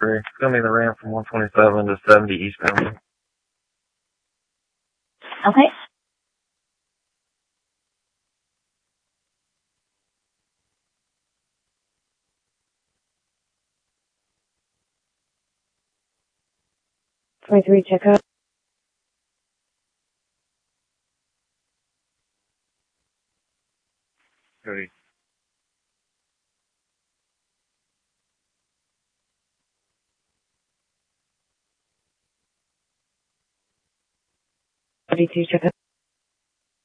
23. It's going to be the ramp from 127 to 70 eastbound. Okay. Three, check out. Cody. 32, check out.